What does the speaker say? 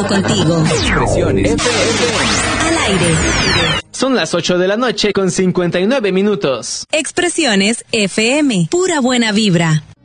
estado contigo. Expresiones FM. Al aire. Son las 8 de la noche con 59 minutos. Expresiones FM. Pura buena vibra.